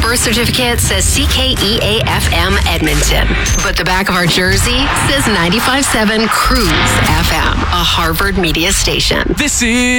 birth certificate says CKEA-FM Edmonton, but the back of our jersey says 95.7 Cruise FM, a Harvard media station. This is